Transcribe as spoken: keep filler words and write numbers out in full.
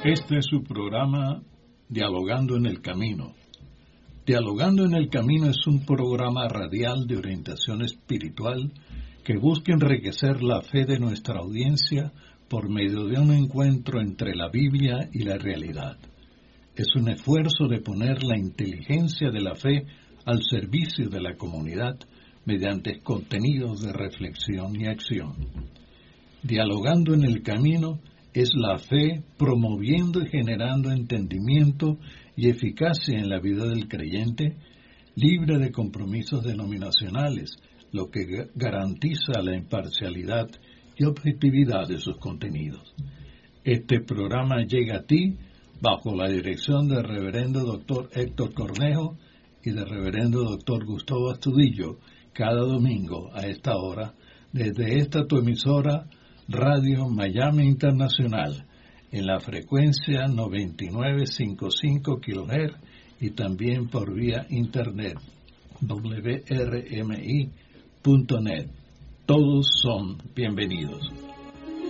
Este es su programa Dialogando en el Camino. Dialogando en el Camino es un programa radial de orientación espiritual que busca enriquecer la fe de nuestra audiencia por medio de un encuentro entre la Biblia y la realidad. Es un esfuerzo de poner la inteligencia de la fe al servicio de la comunidad mediante contenidos de reflexión y acción. Dialogando en el Camino es la fe promoviendo y generando entendimiento y eficacia en la vida del creyente, libre de compromisos denominacionales, lo que garantiza la imparcialidad y objetividad de sus contenidos. Este programa llega a ti bajo la dirección del reverendo doctor Héctor Cornejo y del reverendo doctor Gustavo Astudillo, cada domingo a esta hora, desde esta tu emisora Radio Miami Internacional, en la frecuencia noventa y nueve punto cincuenta y cinco kilohertz y también por vía internet w r m i punto net. Todos son bienvenidos.